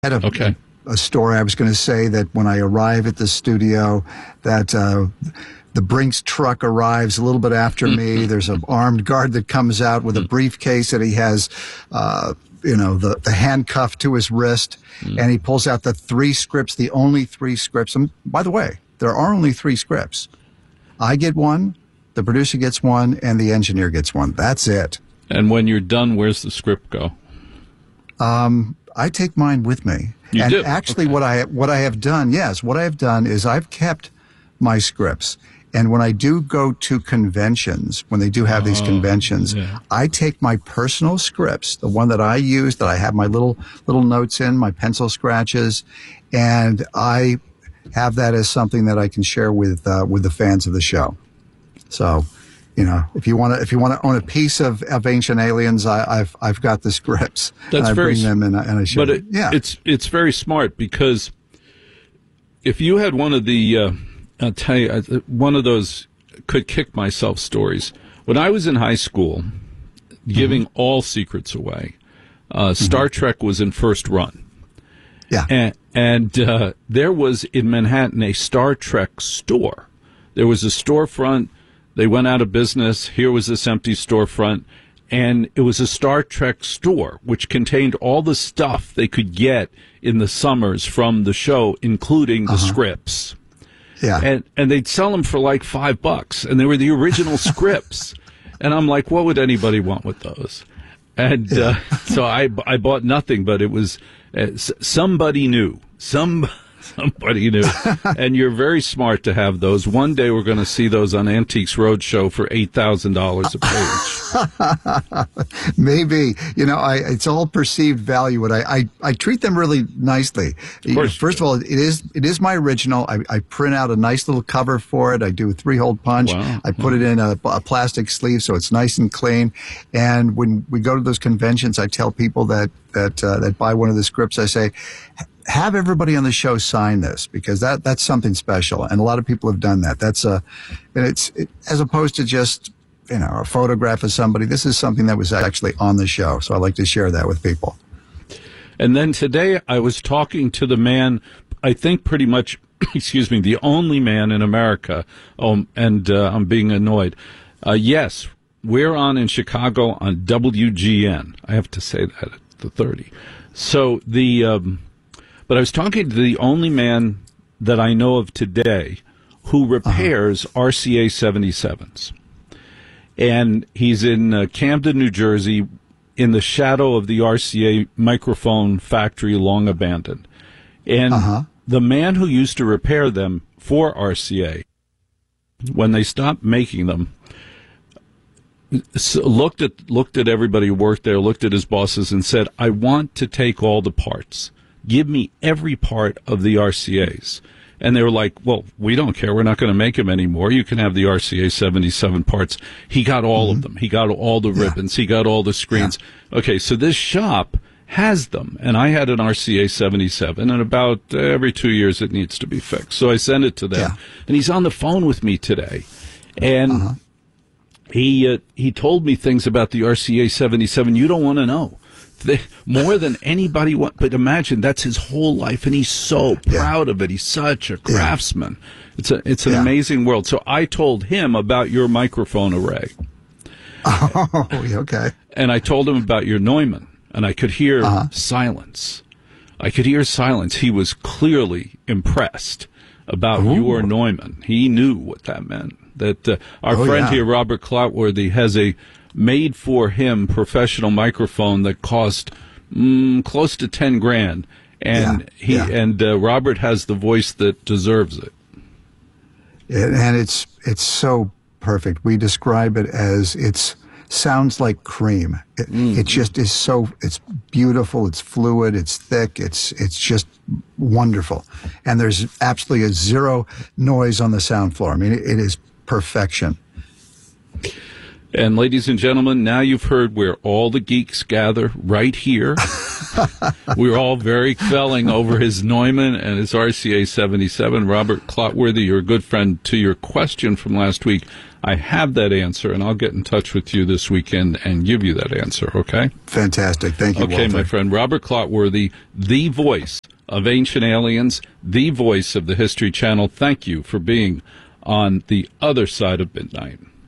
had a story I was going to say that when I arrive at the studio, that the Brinks truck arrives a little bit after me. There's an armed guard that comes out with a briefcase that he has, the handcuff to his wrist, and he pulls out the 3 scripts, the only 3 scripts. And by the way, there are only 3 scripts. I get one, the producer gets one, and the engineer gets one. That's it. And when you're done, where's the script go? I take mine with me. You do? Actually, okay. what I have done is I've kept my scripts. And when I do go to conventions, when they do have these conventions, I take my personal scripts, the one that I use, that I have my little notes in, my pencil scratches, and I have that as something that I can share with the fans of the show. So, if you want to own a piece of Ancient Aliens, I've got the scripts. That's and I very bring them and I show them. But it's very smart, because if you had one of the I'll tell you, one of those could kick myself stories. When I was in high school, giving all secrets away, Star Trek was in first run. Yeah. And there was in Manhattan a Star Trek store. There was a storefront. They went out of business. Here was this empty storefront. And it was a Star Trek store, which contained all the stuff they could get in the summers from the show, including the scripts. Yeah. And they'd sell them for like $5, and they were the original scripts. And I'm like, what would anybody want with those? And so I bought nothing, but it was somebody knew. Somebody knew. And you're very smart to have those. One day we're going to see those on Antiques Roadshow for $8,000 a page. Maybe. It's all perceived value, and I treat them really nicely. First of all, it is my original. I print out a nice little cover for it. I do a 3-hole punch. Wow. I put it in a plastic sleeve so it's nice and clean. And when we go to those conventions, I tell people that buy one of the scripts, I say, have everybody on the show sign this, because that's something special, and a lot of people have done that. It's as opposed to just a photograph of somebody. This is something that was actually on the show, so I like to share that with people. And then today I was talking to the man, I think pretty much, the only man in America. And I'm being annoyed. Yes, we're on in Chicago on WGN. I have to say that at the 30. So but I was talking to the only man that I know of today who repairs RCA 77s. And he's in Camden, New Jersey, in the shadow of the RCA microphone factory long abandoned. And the man who used to repair them for RCA, when they stopped making them, looked at everybody who worked there, looked at his bosses and said, I want to take all the parts. Give me every part of the RCAs. And they were like, well, we don't care. We're not going to make them anymore. You can have the RCA 77 parts. He got all of them. He got all the ribbons. He got all the screens. Yeah. Okay, so this shop has them. And I had an RCA 77, and about every 2 years it needs to be fixed. So I sent it to them. Yeah. And he's on the phone with me today. And he told me things about the RCA 77 you don't want to know. More than anybody but imagine that's his whole life, and he's so proud of it. He's such a craftsman. It's an amazing world. So I told him about your microphone array. Oh, okay. And I told him about your Neumann, and I could hear silence. I could hear silence. He was clearly impressed about your Neumann. He knew what that meant. That our friend here, Robert Cloutworthy, has a made-for-him professional microphone that cost close to $10,000, and Robert has the voice that deserves it. And it's so perfect. We describe it as sounds like cream. It just is it's beautiful, it's fluid, it's thick, it's just wonderful. And there's absolutely a zero noise on the sound floor. I mean, it is perfection. And ladies and gentlemen, now you've heard where all the geeks gather, right here. We're all very felling over his Neumann and his RCA 77. Robert Cloutworthy, you're a good friend. To your question from last week, I have that answer, and I'll get in touch with you this weekend and give you that answer, okay? Fantastic. Thank you, Okay, Walter. my friend. Robert Clotworthy, the voice of Ancient Aliens, the voice of the History Channel. Thank you for being on the other side of midnight.